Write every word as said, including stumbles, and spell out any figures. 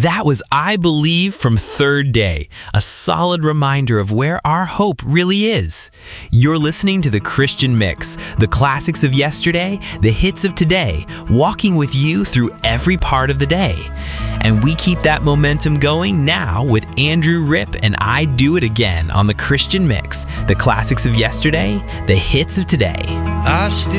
That was I Believe from Third Day, a solid reminder of where our hope really is. You're listening to The Christian Mix, the classics of yesterday, the hits of today, walking with you through every part of the day. And we keep that momentum going now with Andrew Ripp and I Do It Again on The Christian Mix, the classics of yesterday, the hits of today. I still